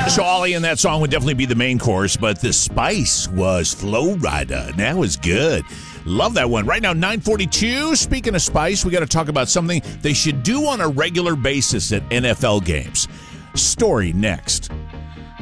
So Ollie in that song would definitely be the main chorus, but the spice was Flow Rider. That was good. Love that one. Right now, 9:42. Speaking of spice, we got to talk about something they should do on a regular basis at NFL games. Story next.